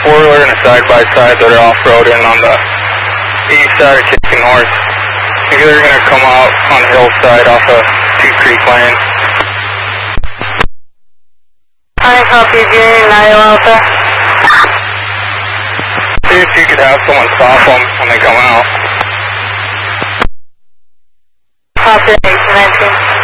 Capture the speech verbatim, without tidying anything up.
four-wheeler and a side-by-side that are off-roading on the east side of Chicken Horse. I think they're going to come out on the hillside off of Two Creek Lane. I copy Junior nine Alpha. See if you could have someone stop them when they come out. Copy eight nineteen.